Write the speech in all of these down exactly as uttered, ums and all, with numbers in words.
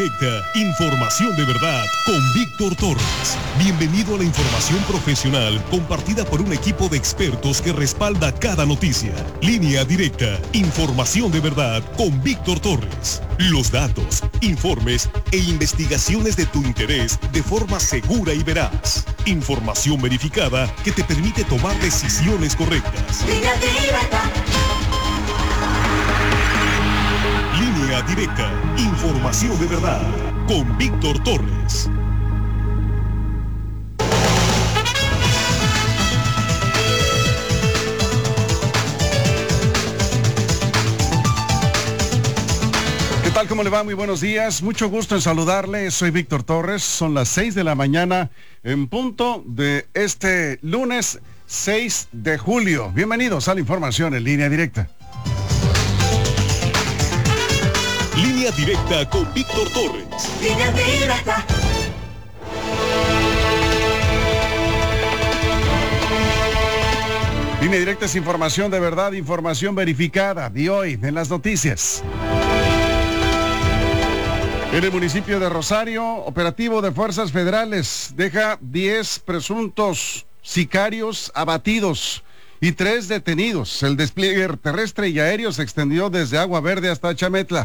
Directa, información de verdad con Víctor Torres. Bienvenido a la información profesional compartida por un equipo de expertos que respalda cada noticia. Línea Directa, información de verdad con Víctor Torres. Los datos, informes e investigaciones de tu interés de forma segura y veraz. Información verificada que te permite tomar decisiones correctas. Línea Directa. Línea Directa, información de verdad, con Víctor Torres. ¿Qué tal? ¿Cómo le va? Muy buenos días. Mucho gusto en saludarle. Soy Víctor Torres. Son las seis de la mañana en punto de este lunes seis de julio. Bienvenidos a la información en Línea Directa. Línea Directa con Víctor Torres. Línea Directa. Línea Directa es información de verdad, información verificada. De hoy en las noticias. En el municipio de Rosario, operativo de fuerzas federales deja diez presuntos sicarios abatidos y tres detenidos. El despliegue terrestre y aéreo se extendió desde Agua Verde hasta Chametla.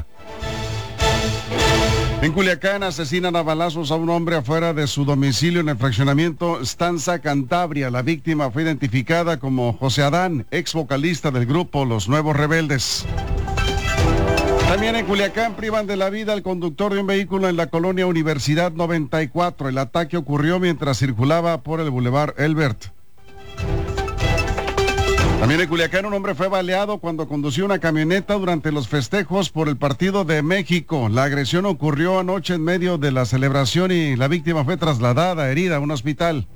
En Culiacán asesinan a balazos a un hombre afuera de su domicilio en el fraccionamiento Stanza Cantabria. La víctima fue identificada como José Adán, ex vocalista del grupo Los Nuevos Rebeldes. También en Culiacán privan de la vida al conductor de un vehículo en la colonia Universidad noventa y cuatro. El ataque ocurrió mientras circulaba por el Boulevard Elbert. También en Culiacán un hombre fue baleado cuando conducía una camioneta durante los festejos por el partido de México. La agresión ocurrió anoche en medio de la celebración y la víctima fue trasladada herida a un hospital.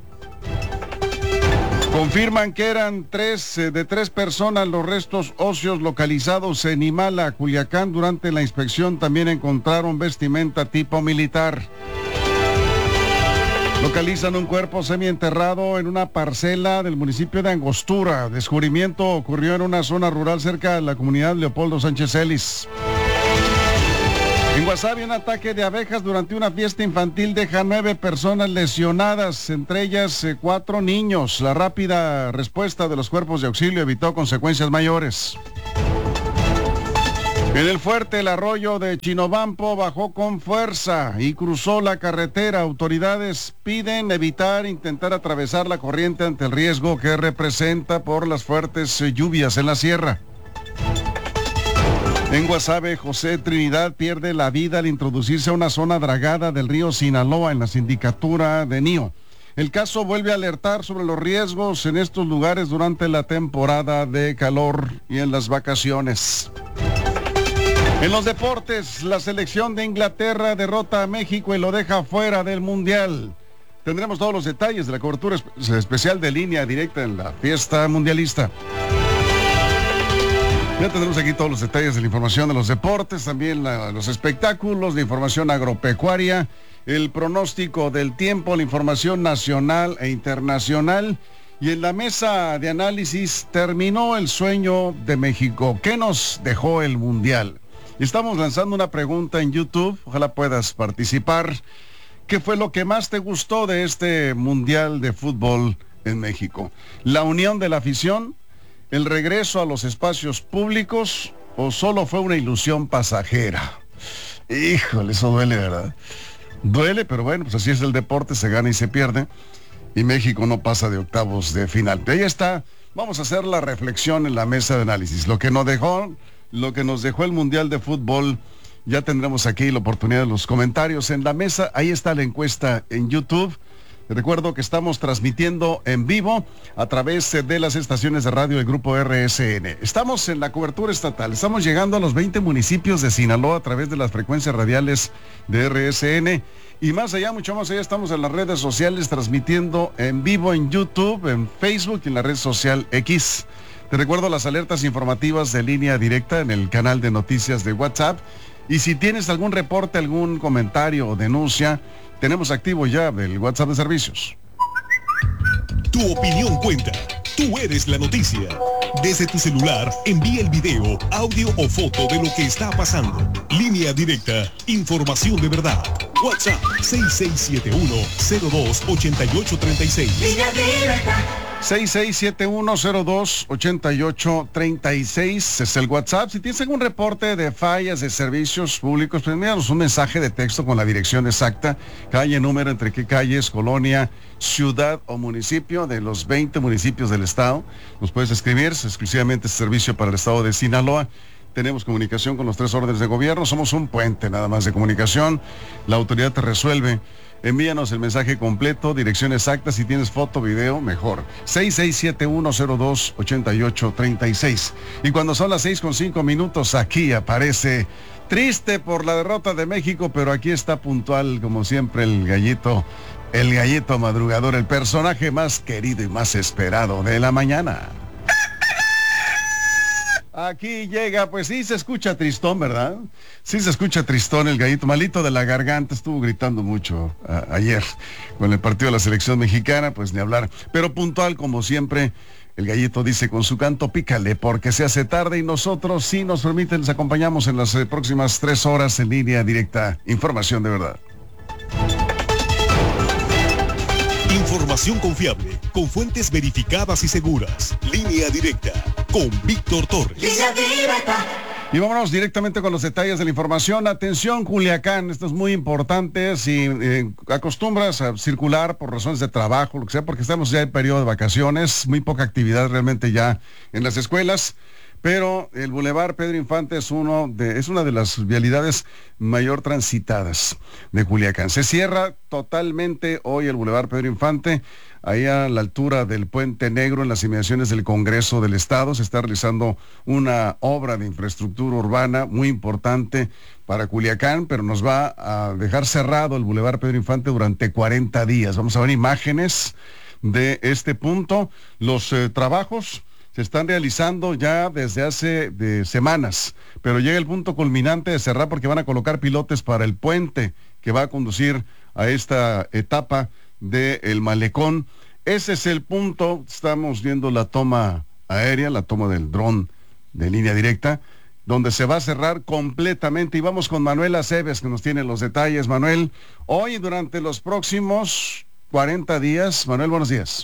Confirman que eran tres eh, de tres personas los restos óseos localizados en Imala, Culiacán. Durante la inspección también encontraron vestimenta tipo militar. Localizan un cuerpo semienterrado en una parcela del municipio de Angostura. Descubrimiento ocurrió en una zona rural cerca de la comunidad Leopoldo Sánchez Celis. En Guasave, un ataque de abejas durante una fiesta infantil deja nueve personas lesionadas, entre ellas eh, cuatro niños. La rápida respuesta de los cuerpos de auxilio evitó consecuencias mayores. En el fuerte, el arroyo de Chinobampo bajó con fuerza y cruzó la carretera. Autoridades piden evitar intentar atravesar la corriente ante el riesgo que representa por las fuertes eh, lluvias en la sierra. En Guasave, José Trinidad pierde la vida al introducirse a una zona dragada del río Sinaloa en la sindicatura de Nío. El caso vuelve a alertar sobre los riesgos en estos lugares durante la temporada de calor y en las vacaciones. En los deportes, la selección de Inglaterra derrota a México y lo deja fuera del Mundial. Tendremos todos los detalles de la cobertura espe- especial de Línea Directa en la fiesta mundialista. Ya tendremos aquí todos los detalles de la información de los deportes, también la, los espectáculos, la información agropecuaria, el pronóstico del tiempo, la información nacional e internacional. Y en la mesa de análisis terminó el sueño de México. ¿Qué nos dejó el Mundial? Estamos lanzando una pregunta en YouTube, ojalá puedas participar. ¿Qué fue lo que más te gustó de este Mundial de Fútbol en México? ¿La unión de la afición? ¿El regreso a los espacios públicos o solo fue una ilusión pasajera? Híjole, eso duele, ¿verdad? Duele, pero bueno, pues así es el deporte, se gana y se pierde. Y México no pasa de octavos de final. Ahí está, vamos a hacer la reflexión en la mesa de análisis. Lo que nos dejó, lo que nos dejó el Mundial de Fútbol, ya tendremos aquí la oportunidad de los comentarios en la mesa. Ahí está la encuesta en YouTube. Recuerdo que estamos transmitiendo en vivo a través de las estaciones de radio del Grupo R S N. Estamos en la cobertura estatal, estamos llegando a los veinte municipios de Sinaloa a través de las frecuencias radiales de R S N. Y más allá, mucho más allá, estamos en las redes sociales transmitiendo en vivo en YouTube, en Facebook y en la red social X. Te recuerdo las alertas informativas de Línea Directa en el canal de noticias de WhatsApp. Y si tienes algún reporte, algún comentario o denuncia, tenemos activo ya el WhatsApp de servicios. Tu opinión cuenta. Tú eres la noticia. Desde tu celular, envía el video, audio o foto de lo que está pasando. Línea directa, información de verdad. WhatsApp seis seis siete uno cero dos ocho ocho tres seis. Línea directa. seis seis siete uno cero dos ocho ocho tres seis es el WhatsApp. Si tienes algún reporte de fallas de servicios públicos, pues envíanos un mensaje de texto con la dirección exacta, calle, número, entre qué calles, colonia, ciudad o municipio de los veinte municipios del estado. Nos puedes escribir, es exclusivamente este servicio para el estado de Sinaloa. Tenemos comunicación con los tres órdenes de gobierno, somos un puente nada más de comunicación. La autoridad te resuelve. Envíanos el mensaje completo, dirección exacta, si tienes foto, video, mejor. seis seis siete uno cero dos ocho ocho tres seis. Y cuando son las seis con cinco minutos, aquí aparece triste por la derrota de México, pero aquí está puntual, como siempre, el gallito, el gallito madrugador, el personaje más querido y más esperado de la mañana. Aquí llega, pues sí se escucha tristón, ¿verdad? Sí se escucha tristón el gallito, malito de la garganta, estuvo gritando mucho a, ayer con el partido de la selección mexicana, pues ni hablar. Pero puntual como siempre, el gallito dice con su canto, pícale porque se hace tarde y nosotros, si nos permiten, les acompañamos en las eh, próximas tres horas en línea directa. Información de verdad. Información confiable, con fuentes verificadas y seguras. Línea directa, con Víctor Torres. Línea directa. Y vámonos directamente con los detalles de la información. Atención, Culiacán, esto es muy importante. Si eh, acostumbras a circular por razones de trabajo, lo que sea, porque estamos ya en periodo de vacaciones, muy poca actividad realmente ya en las escuelas. Pero el Boulevard Pedro Infante es uno de, es una de las vialidades mayor transitadas de Culiacán. Se cierra totalmente hoy el Boulevard Pedro Infante, ahí a la altura del Puente Negro, en las inmediaciones del Congreso del Estado. Se está realizando una obra de infraestructura urbana muy importante para Culiacán, pero nos va a dejar cerrado el Boulevard Pedro Infante durante cuarenta días. Vamos a ver imágenes de este punto. Los eh, trabajos se están realizando ya desde hace de semanas, pero llega el punto culminante de cerrar porque van a colocar pilotes para el puente que va a conducir a esta etapa del malecón. Ese es el punto. Estamos viendo la toma aérea, la toma del dron de línea directa, donde se va a cerrar completamente. Y vamos con Manuel Aceves, que nos tiene los detalles. Manuel, hoy durante los próximos cuarenta días. Manuel, buenos días.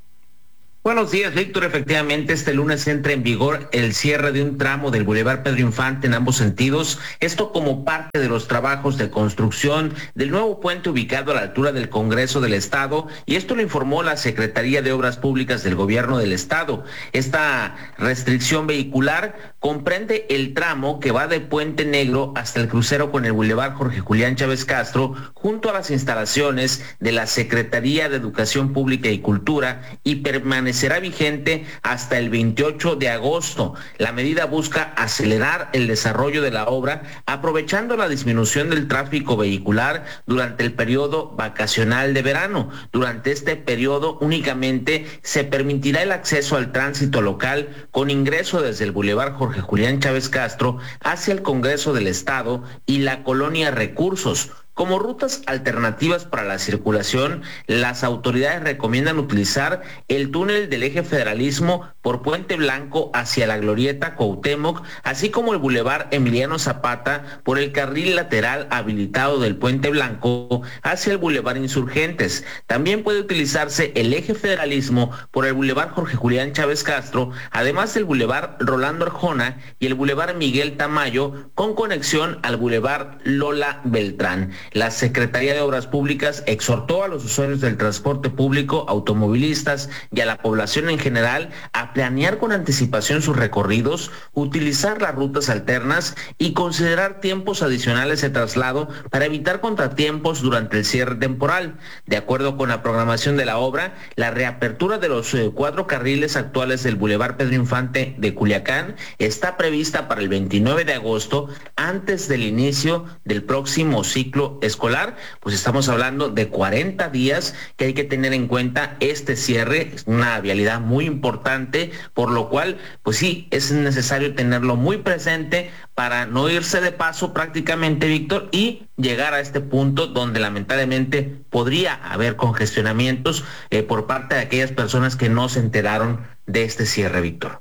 Buenos días, Víctor. Efectivamente, este lunes entra en vigor el cierre de un tramo del Boulevard Pedro Infante en ambos sentidos. Esto como parte de los trabajos de construcción del nuevo puente ubicado a la altura del Congreso del Estado, y esto lo informó la Secretaría de Obras Públicas del Gobierno del Estado. Esta restricción vehicular comprende el tramo que va de Puente Negro hasta el crucero con el Boulevard Jorge Julián Chávez Castro, junto a las instalaciones de la Secretaría de Educación Pública y Cultura, y permanece será vigente hasta el veintiocho de agosto. La medida busca acelerar el desarrollo de la obra, aprovechando la disminución del tráfico vehicular durante el periodo vacacional de verano. Durante este periodo únicamente se permitirá el acceso al tránsito local con ingreso desde el Boulevard Jorge Julián Chávez Castro hacia el Congreso del Estado y la colonia Recursos. Como rutas alternativas para la circulación, las autoridades recomiendan utilizar el túnel del Eje Federalismo por Puente Blanco hacia la Glorieta Cuauhtémoc, así como el Boulevard Emiliano Zapata por el carril lateral habilitado del Puente Blanco hacia el Boulevard Insurgentes. También puede utilizarse el Eje Federalismo por el Boulevard Jorge Julián Chávez Castro, además del Boulevard Rolando Arjona y el Boulevard Miguel Tamayo, con conexión al Boulevard Lola Beltrán. La Secretaría de Obras Públicas exhortó a los usuarios del transporte público, automovilistas y a la población en general a planear con anticipación sus recorridos, utilizar las rutas alternas y considerar tiempos adicionales de traslado para evitar contratiempos durante el cierre temporal. De acuerdo con la programación de la obra, la reapertura de los eh, cuatro carriles actuales del Boulevard Pedro Infante de Culiacán está prevista para el veintinueve de agosto, antes del inicio del próximo ciclo escolar. Pues estamos hablando de cuarenta días que hay que tener en cuenta este cierre, es una vialidad muy importante, por lo cual, pues sí, es necesario tenerlo muy presente para no irse de paso prácticamente, Víctor, y llegar a este punto donde lamentablemente podría haber congestionamientos eh, por parte de aquellas personas que no se enteraron de este cierre, Víctor.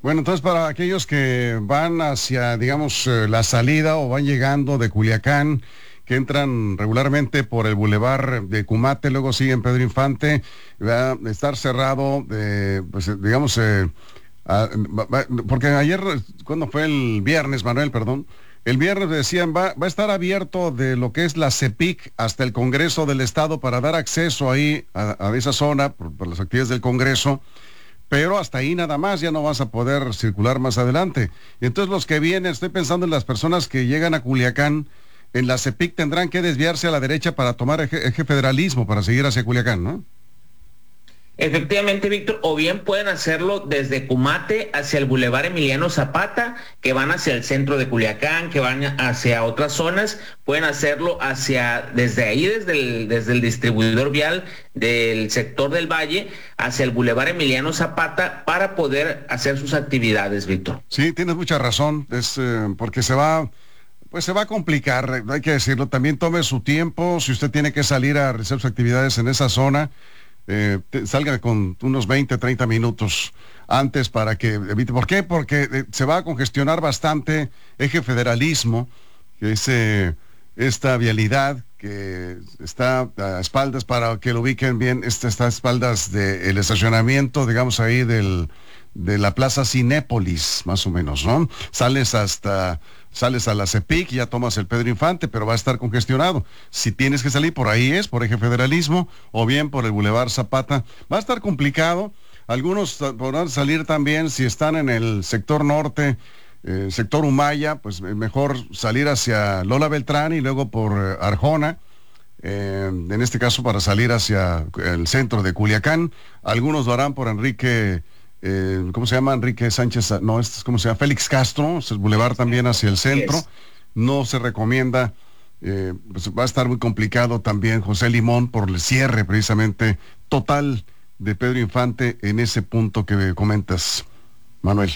Bueno, entonces para aquellos que van hacia, digamos, eh, la salida o van llegando de Culiacán, que entran regularmente por el bulevar de Cumate, luego siguen Pedro Infante, va a estar cerrado, eh, pues digamos, eh, a, va, porque ayer, ¿cuándo fue? El viernes, Manuel, perdón. El viernes decían, va, va a estar abierto de lo que es la CEPIC hasta el Congreso del Estado para dar acceso ahí a, a esa zona, por, por las actividades del Congreso, pero hasta ahí nada más, ya no vas a poder circular más adelante. Y entonces los que vienen, estoy pensando en las personas que llegan a Culiacán, en la CEPIC tendrán que desviarse a la derecha para tomar eje, eje federalismo, para seguir hacia Culiacán, ¿no? Efectivamente, Víctor, o bien pueden hacerlo desde Cumate hacia el Boulevard Emiliano Zapata, que van hacia el centro de Culiacán, que van hacia otras zonas, pueden hacerlo hacia, desde ahí, desde el, desde el distribuidor vial del sector del Valle, hacia el Boulevard Emiliano Zapata, para poder hacer sus actividades, Víctor. Sí, tienes mucha razón, es eh, porque se va... Pues se va a complicar, hay que decirlo. También tome su tiempo. Si usted tiene que salir a realizar sus actividades en esa zona, eh, te, salga con unos veinte, treinta minutos antes para que evite. ¿Por qué? Porque eh, se va a congestionar bastante eje federalismo, que es eh, esta vialidad que está a espaldas, para que lo ubiquen bien, esta está a espaldas del estacionamiento, digamos ahí del, de la Plaza Cinépolis, más o menos, ¿no? Sales hasta... Sales a la CEPIC, ya tomas el Pedro Infante, pero va a estar congestionado. Si tienes que salir por ahí es, por eje federalismo, o bien por el Boulevard Zapata. Va a estar complicado. Algunos podrán salir también, si están en el sector norte, eh, sector Humaya, pues mejor salir hacia Lola Beltrán y luego por eh, Arjona. Eh, en este caso para salir hacia el centro de Culiacán. Algunos lo harán por Enrique... Eh, ¿cómo se llama? Enrique Sánchez, no, este es como se llama, Félix Castro, es el bulevar también hacia el centro. No se recomienda, eh, pues va a estar muy complicado también José Limón por el cierre precisamente total de Pedro Infante en ese punto que comentas, Manuel.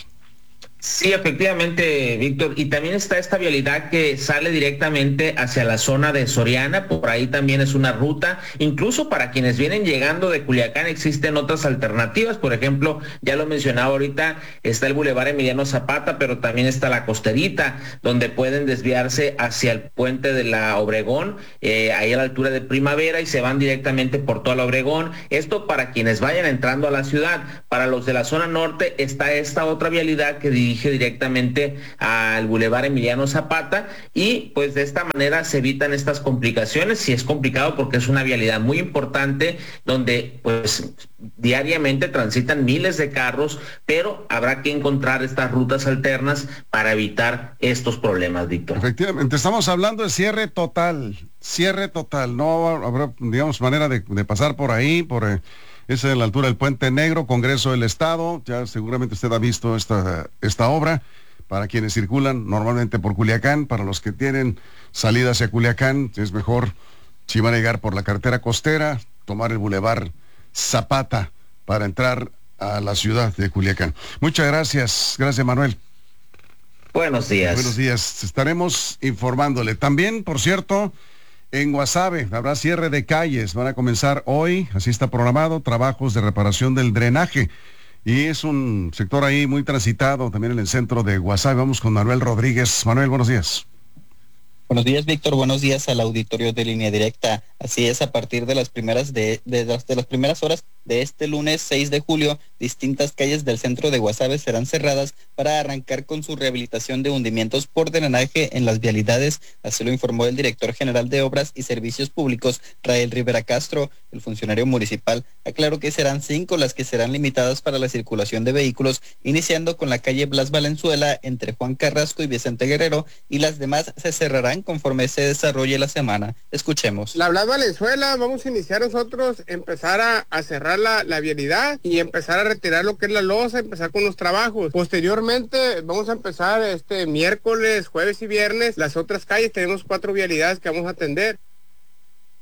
Sí, efectivamente, Víctor. Y también está esta vialidad que sale directamente hacia la zona de Soriana. Por ahí también es una ruta. Incluso para quienes vienen llegando de Culiacán existen otras alternativas. Por ejemplo, ya lo mencionaba ahorita, está el Boulevard Emiliano Zapata, pero también está la Costerita, donde pueden desviarse hacia el puente de la Obregón, eh, ahí a la altura de Primavera, y se van directamente por toda la Obregón. Esto para quienes vayan entrando a la ciudad. Para los de la zona norte está esta otra vialidad que dirige directamente al Boulevard Emiliano Zapata, y pues de esta manera se evitan estas complicaciones. Si es complicado porque es una vialidad muy importante donde pues diariamente transitan miles de carros, pero habrá que encontrar estas rutas alternas para evitar estos problemas, Víctor. Efectivamente, estamos hablando de cierre total, cierre total, no habrá, digamos, manera de, de pasar por ahí, por... Eh... Esa es la altura del Puente Negro, Congreso del Estado. Ya seguramente usted ha visto esta, esta obra. Para quienes circulan normalmente por Culiacán, para los que tienen salida hacia Culiacán, es mejor, si van a llegar por la carretera costera, tomar el Boulevard Zapata para entrar a la ciudad de Culiacán. Muchas gracias. Gracias, Manuel. Buenos días. Buenos días. Estaremos informándole. También, por cierto... En Guasave habrá cierre de calles, van a comenzar hoy, así está programado, trabajos de reparación del drenaje. Y es un sector ahí muy transitado, también en el centro de Guasave. Vamos con Manuel Rodríguez. Manuel, buenos días. Buenos días, Víctor. Buenos días al auditorio de Línea Directa. Así es, a partir de las primeras de, de, las, de las primeras horas de este lunes seis de julio, distintas calles del centro de Guasave serán cerradas para arrancar con su rehabilitación de hundimientos por drenaje en las vialidades. Así lo informó el director general de Obras y Servicios Públicos, Rael Rivera Castro. El funcionario municipal aclaró que serán cinco las que serán limitadas para la circulación de vehículos, iniciando con la calle Blas Valenzuela entre Juan Carrasco y Vicente Guerrero, y las demás se cerrarán conforme se desarrolle la semana. Escuchemos. La Blas Valenzuela vamos a iniciar nosotros, empezar a, a cerrar la, la vialidad y empezar a retirar lo que es la losa, empezar con los trabajos. Posteriormente vamos a empezar este miércoles, jueves y viernes. Las otras calles tenemos cuatro vialidades que vamos a atender.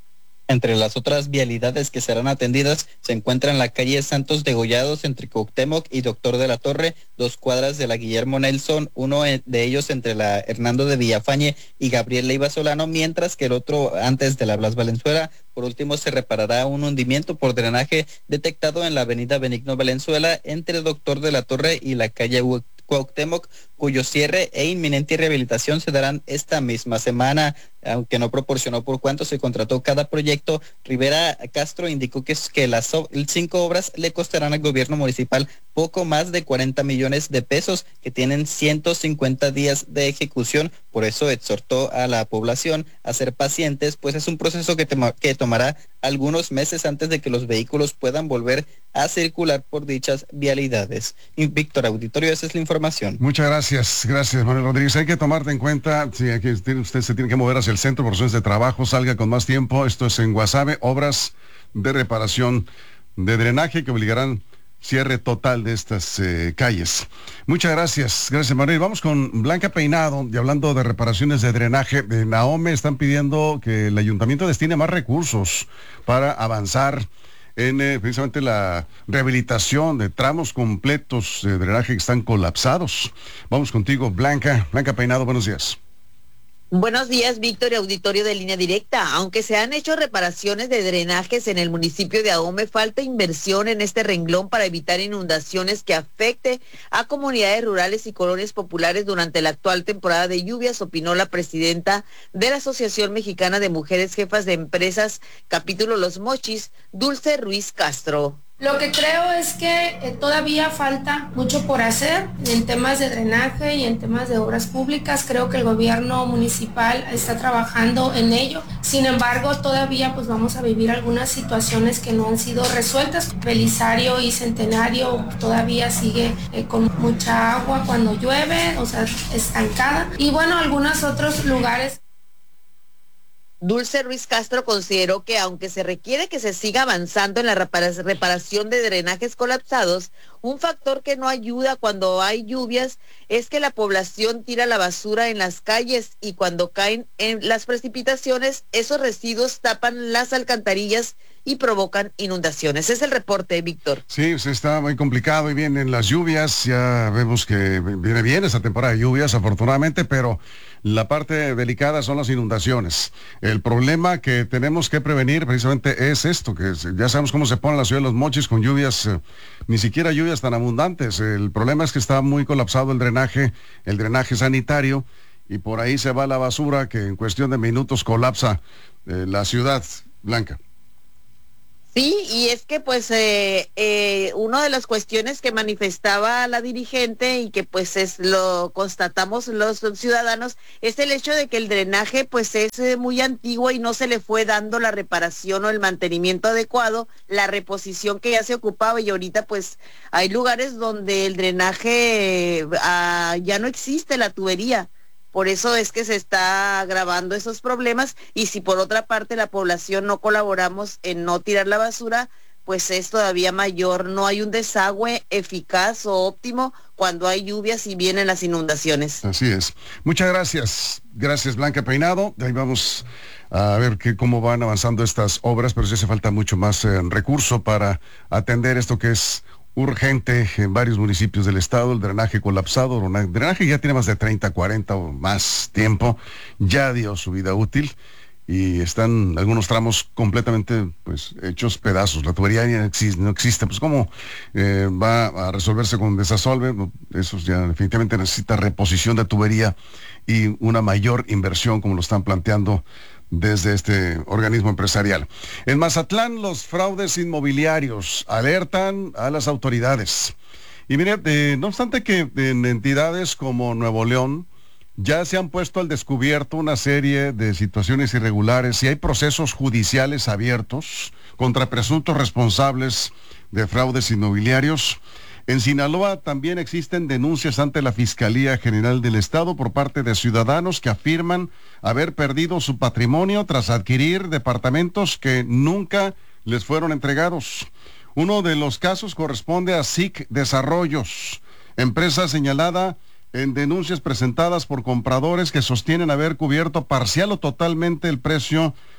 Entre las otras vialidades que serán atendidas se encuentran la calle Santos Degollados entre Cuauhtémoc y Doctor de la Torre, dos cuadras de la Guillermo Nelson, uno de ellos entre la Hernando de Villafañe y Gabriel Leiva Solano, mientras que el otro antes de la Blas Valenzuela. Por último, se reparará un hundimiento por drenaje detectado en la avenida Benigno Valenzuela entre Doctor de la Torre y la calle Cuauhtémoc, cuyo cierre e inminente rehabilitación se darán esta misma semana. Aunque no proporcionó por cuánto se contrató cada proyecto, Rivera Castro indicó que, que las cinco obras le costarán al gobierno municipal poco más de cuarenta millones de pesos, que tienen ciento cincuenta días de ejecución. Por eso exhortó a la población a ser pacientes, pues es un proceso que, tema, que tomará algunos meses antes de que los vehículos puedan volver a circular por dichas vialidades. Y Víctor Auditorio, esa es la información. Muchas gracias, gracias Manuel Rodríguez. Hay que tomarte en cuenta, si aquí usted se tiene que mover hacia el centro por razones de trabajo, salga con más tiempo. Esto es en Guasave, obras de reparación de drenaje que obligarán cierre total de estas eh, calles. Muchas gracias, gracias Manuel. Vamos con Blanca Peinado, y hablando de reparaciones de drenaje, de Nahome están pidiendo que el ayuntamiento destine más recursos para avanzar en eh, precisamente la rehabilitación de tramos completos de drenaje que están colapsados. Vamos contigo, Blanca. Blanca Peinado, buenos días. Buenos días, Víctor y auditorio de Línea Directa. Aunque se han hecho reparaciones de drenajes en el municipio de Ahome, falta inversión en este renglón para evitar inundaciones que afecte a comunidades rurales y colonias populares durante la actual temporada de lluvias, opinó la presidenta de la Asociación Mexicana de Mujeres Jefas de Empresas, capítulo Los Mochis, Dulce Ruiz Castro. Lo que creo es que eh, todavía falta mucho por hacer en temas de drenaje y en temas de obras públicas. Creo que el gobierno municipal está trabajando en ello. Sin embargo, todavía pues vamos a vivir algunas situaciones que no han sido resueltas. Belisario y Centenario todavía sigue eh, con mucha agua cuando llueve, o sea, estancada. Y bueno, algunos otros lugares. Dulce Ruiz Castro consideró que aunque se requiere que se siga avanzando en la reparación de drenajes colapsados, un factor que no ayuda cuando hay lluvias es que la población tira la basura en las calles y cuando caen en las precipitaciones, esos residuos tapan las alcantarillas y provocan inundaciones. Es el reporte, Víctor. Sí, pues está muy complicado y vienen las lluvias, ya vemos que viene bien esta temporada de lluvias, afortunadamente, pero la parte delicada son las inundaciones. El problema que tenemos que prevenir precisamente es esto, que ya sabemos cómo se pone la ciudad de Los Mochis con lluvias, eh, ni siquiera lluvias tan abundantes. El problema es que está muy colapsado el drenaje, el drenaje sanitario, y por ahí se va la basura que en cuestión de minutos colapsa eh, la ciudad, Blanca. Sí, y es que pues eh, eh, una de las cuestiones que manifestaba la dirigente y que pues es lo constatamos los ciudadanos es el hecho de que el drenaje pues es eh, muy antiguo y no se le fue dando la reparación o el mantenimiento adecuado, la reposición que ya se ocupaba, y ahorita pues hay lugares donde el drenaje eh, ah, ya no existe la tubería. Por eso es que se está agravando esos problemas, y si por otra parte la población no colaboramos en no tirar la basura, pues es todavía mayor. No hay un desagüe eficaz o óptimo cuando hay lluvias y vienen las inundaciones. Así es. Muchas gracias. Gracias, Blanca Peinado. Ahí vamos a ver que, cómo van avanzando estas obras, pero sí hace falta mucho más eh, recurso para atender esto que es urgente en varios municipios del estado, el drenaje colapsado. El drenaje ya tiene más de treinta, cuarenta o más tiempo, ya dio su vida útil y están algunos tramos completamente pues hechos pedazos. La tubería ya no existe, no existe. Pues cómo eh, va a resolverse con desasolve. Eso ya definitivamente necesita reposición de tubería y una mayor inversión, como lo están planteando desde este organismo empresarial. En Mazatlán, los fraudes inmobiliarios alertan a las autoridades. Y mire, eh, no obstante que en entidades como Nuevo León ya se han puesto al descubierto una serie de situaciones irregulares y hay procesos judiciales abiertos contra presuntos responsables de fraudes inmobiliarios. En Sinaloa también existen denuncias ante la Fiscalía General del Estado por parte de ciudadanos que afirman haber perdido su patrimonio tras adquirir departamentos que nunca les fueron entregados. Uno de los casos corresponde a S I C Desarrollos, empresa señalada en denuncias presentadas por compradores que sostienen haber cubierto parcial o totalmente el precio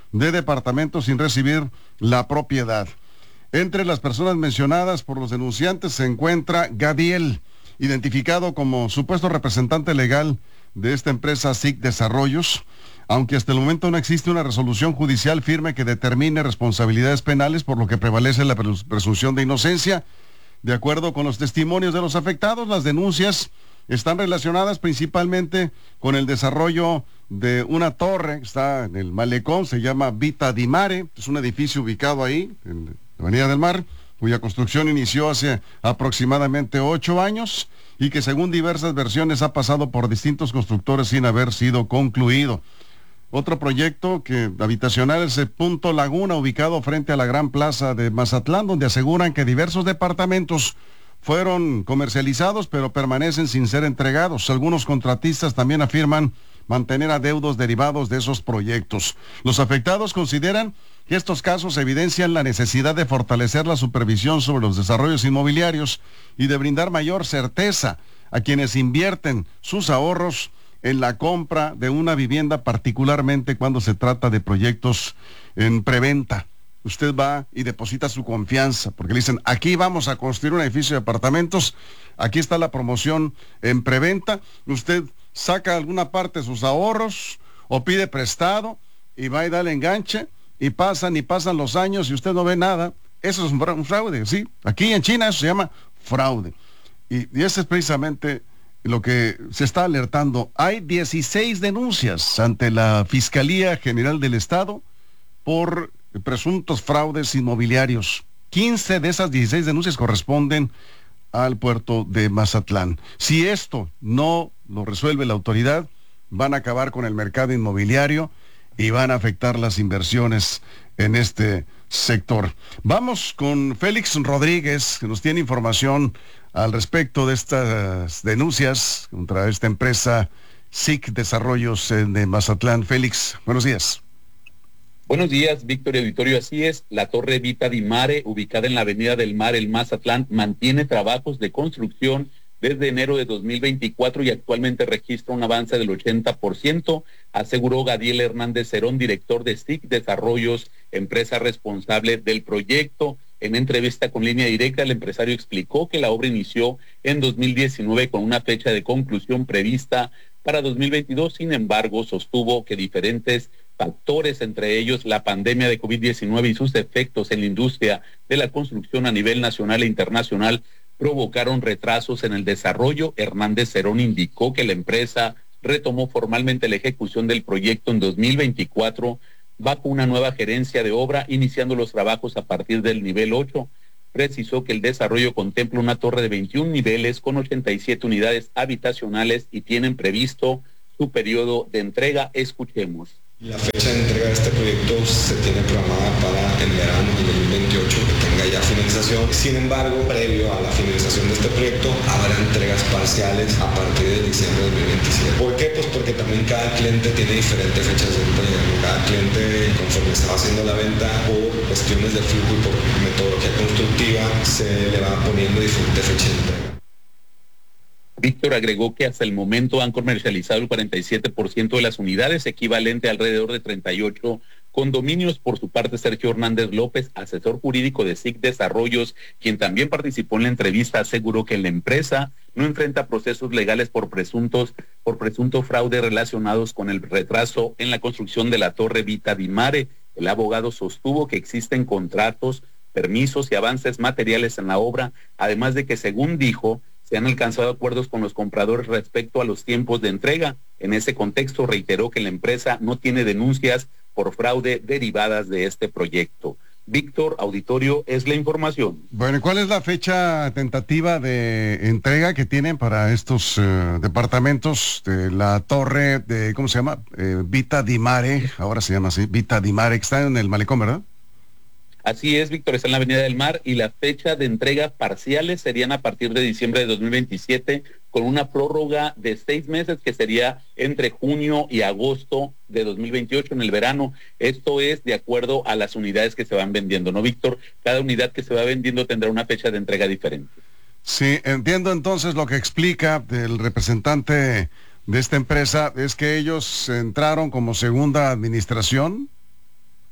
de departamentos sin recibir la propiedad. Entre las personas mencionadas por los denunciantes se encuentra Gadiel, identificado como supuesto representante legal de esta empresa S I C Desarrollos, aunque hasta el momento no existe una resolución judicial firme que determine responsabilidades penales, por lo que prevalece la presunción de inocencia. De acuerdo con los testimonios de los afectados, las denuncias están relacionadas principalmente con el desarrollo de una torre que está en el malecón, se llama Vita di Mare, es un edificio ubicado ahí, en la Avenida del Mar, cuya construcción inició hace aproximadamente ocho años y que según diversas versiones ha pasado por distintos constructores sin haber sido concluido. Otro proyecto que habitacional es el Punto Laguna, ubicado frente a la Gran Plaza de Mazatlán, donde aseguran que diversos departamentos fueron comercializados, pero permanecen sin ser entregados. Algunos contratistas también afirman mantener adeudos derivados de esos proyectos. Los afectados consideran que estos casos evidencian la necesidad de fortalecer la supervisión sobre los desarrollos inmobiliarios y de brindar mayor certeza a quienes invierten sus ahorros en la compra de una vivienda, particularmente cuando se trata de proyectos en preventa. Usted va y deposita su confianza, porque le dicen, aquí vamos a construir un edificio de apartamentos, aquí está la promoción en preventa, usted saca alguna parte de sus ahorros o pide prestado y va y da el enganche y pasan y pasan los años y usted no ve nada. Eso es un fraude, ¿sí? Aquí en China eso se llama fraude. Y, y ese es precisamente lo que se está alertando. Hay dieciséis denuncias ante la Fiscalía General del Estado por presuntos fraudes inmobiliarios. quince de esas dieciséis denuncias corresponden al puerto de Mazatlán. Si esto no lo resuelve la autoridad, van a acabar con el mercado inmobiliario y van a afectar las inversiones en este sector. Vamos con Félix Rodríguez, que nos tiene información al respecto de estas denuncias contra esta empresa S I C Desarrollos de Mazatlán. Félix, buenos días. Buenos días, Víctor y auditorio. Así es, la Torre Vita di Mare, ubicada en la Avenida del Mar, el Mazatlán, mantiene trabajos de construcción desde enero de dos mil veinticuatro y actualmente registra un avance del ochenta por ciento, aseguró Gadiel Hernández Cerón, director de S I C Desarrollos, empresa responsable del proyecto. En entrevista con Línea Directa, el empresario explicó que la obra inició en dos mil diecinueve con una fecha de conclusión prevista para dos mil veintidós. Sin embargo, sostuvo que diferentes factores, entre ellos la pandemia de COVID diecinueve y sus efectos en la industria de la construcción a nivel nacional e internacional, provocaron retrasos en el desarrollo. Hernández Cerón indicó que la empresa retomó formalmente la ejecución del proyecto en dos mil veinticuatro bajo una nueva gerencia de obra, iniciando los trabajos a partir del nivel ocho. Precisó que el desarrollo contempla una torre de veintiún niveles con ochenta y siete unidades habitacionales y tienen previsto su periodo de entrega. Escuchemos. La fecha de entrega de este proyecto se tiene programada para el verano del dos mil veintiocho, que tenga ya finalización. Sin embargo, previo a la finalización de este proyecto, habrá entregas parciales a partir de diciembre de dos mil veintisiete. ¿Por qué? Pues porque también cada cliente tiene diferentes fechas de entrega. Cada cliente, conforme se va haciendo la venta, por cuestiones de flujo y por metodología constructiva, se le va poniendo diferentes fechas de entrega. Víctor agregó que hasta el momento han comercializado el cuarenta y siete por ciento de las unidades, equivalente a alrededor de treinta y ocho condominios. Por su parte, Sergio Hernández López, asesor jurídico de S I C Desarrollos, quien también participó en la entrevista, aseguró que la empresa no enfrenta procesos legales por presuntos, por presunto fraude relacionados con el retraso en la construcción de la Torre Vita di Mare. El abogado sostuvo que existen contratos, permisos y avances materiales en la obra, además de que, según dijo, se han alcanzado acuerdos con los compradores respecto a los tiempos de entrega. En ese contexto, reiteró que la empresa no tiene denuncias por fraude derivadas de este proyecto. Víctor, auditorio, es la información. Bueno, ¿cuál es la fecha tentativa de entrega que tienen para estos uh, departamentos de la torre de, ¿cómo se llama? Eh, Vita di Mare, ahora se llama así, Vita di Mare, que está en el malecón, ¿verdad? Así es, Víctor, está en la Avenida del Mar y la fecha de entrega parciales serían a partir de diciembre de dos mil veintisiete, con una prórroga de seis meses que sería entre junio y agosto de dos mil veintiocho en el verano. Esto es de acuerdo a las unidades que se van vendiendo, ¿no, Víctor? Cada unidad que se va vendiendo tendrá una fecha de entrega diferente. Sí, entiendo entonces lo que explica el representante de esta empresa, es que ellos entraron como segunda administración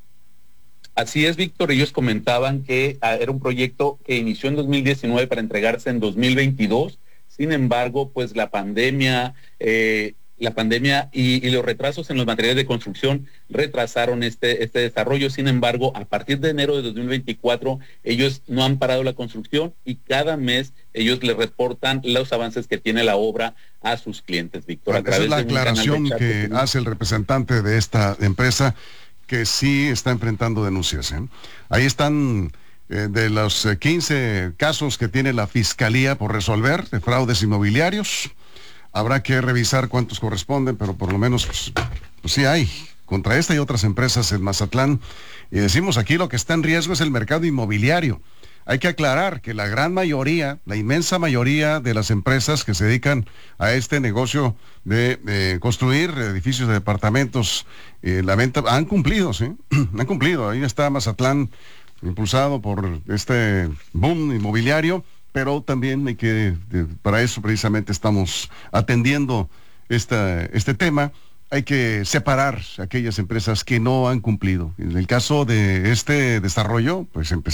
Así es, Víctor, ellos comentaban que ah, era un proyecto que inició en dos mil diecinueve para entregarse en dos mil veintidós, sin embargo, pues la pandemia, eh, la pandemia y, y los retrasos en los materiales de construcción retrasaron este, este desarrollo. Sin embargo, a partir de enero de dos mil veinticuatro, ellos no han parado la construcción y cada mes ellos le reportan los avances que tiene la obra a sus clientes, Víctor. Bueno, esa es la aclaración que hace el representante de esta empresa, que sí está enfrentando denuncias, ¿eh? Ahí están eh, de los eh, quince casos que tiene la Fiscalía por resolver de fraudes inmobiliarios. Habrá que revisar cuántos corresponden, pero por lo menos pues, pues sí hay contra esta y otras empresas en Mazatlán. Y decimos aquí lo que está en riesgo es el mercado inmobiliario. Hay que aclarar que la gran mayoría, la inmensa mayoría de las empresas que se dedican a este negocio de, de construir edificios de departamentos, eh, la venta, han cumplido, ¿sí? Han cumplido. Ahí está Mazatlán impulsado por este boom inmobiliario, pero también hay que, de, para eso precisamente estamos atendiendo esta, este tema. Hay que separar aquellas empresas que no han cumplido. En el caso de este desarrollo, pues empe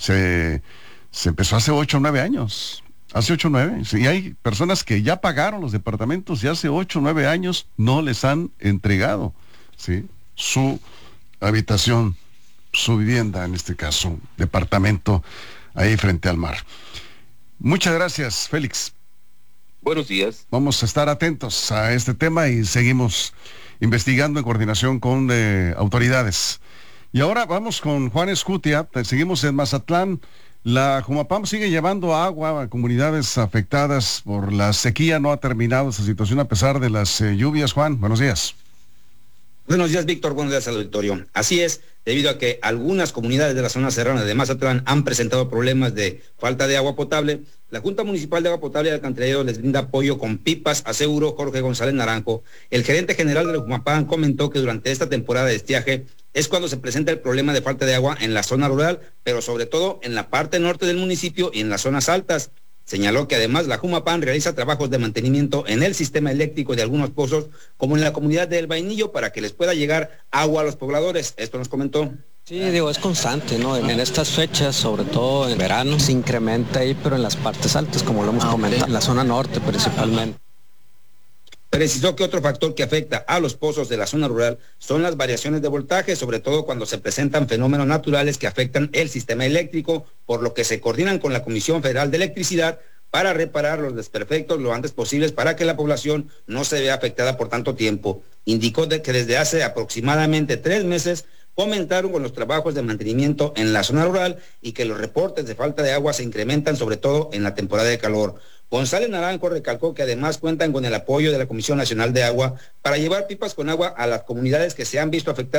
se, se empezó hace ocho o nueve años. Hace ocho o nueve. Y hay personas que ya pagaron los departamentos y hace ocho o nueve años no les han entregado, ¿sí?, su habitación, su vivienda, en este caso, departamento ahí frente al mar. Muchas gracias, Félix. Buenos días. Vamos a estar atentos a este tema y seguimos investigando en coordinación con eh, autoridades. Y ahora vamos con Juan Escutia. Seguimos en Mazatlán. La Jumapam sigue llevando agua a comunidades afectadas por la sequía. No ha terminado esa situación a pesar de las eh, lluvias. Juan, buenos días. Buenos días, Víctor. Buenos días al auditorio. Así es, debido a que algunas comunidades de la zona serrana de Mazatlán han presentado problemas de falta de agua potable, la Junta Municipal de Agua Potable y Alcantarillado les brinda apoyo con pipas, aseguró Jorge González Naranjo. El gerente general de la Jumapam comentó que durante esta temporada de estiaje es cuando se presenta el problema de falta de agua en la zona rural, pero sobre todo en la parte norte del municipio y en las zonas altas. Señaló que además la Jumapam realiza trabajos de mantenimiento en el sistema eléctrico de algunos pozos, como en la comunidad de El Vainillo, para que les pueda llegar agua a los pobladores. Esto nos comentó. Sí, digo, es constante, ¿no? En, en estas fechas, sobre todo en verano, se incrementa ahí, pero en las partes altas, como lo hemos ah, comentado, okay. En la zona norte principalmente. Precisó que otro factor que afecta a los pozos de la zona rural son las variaciones de voltaje, sobre todo cuando se presentan fenómenos naturales que afectan el sistema eléctrico, por lo que se coordinan con la Comisión Federal de Electricidad para reparar los desperfectos lo antes posibles para que la población no se vea afectada por tanto tiempo. Indicó de que desde hace aproximadamente tres meses comentaron con los trabajos de mantenimiento en la zona rural y que los reportes de falta de agua se incrementan sobre todo en la temporada de calor. González Naranjo recalcó que además cuentan con el apoyo de la Comisión Nacional de Agua para llevar pipas con agua a las comunidades que se han visto afectadas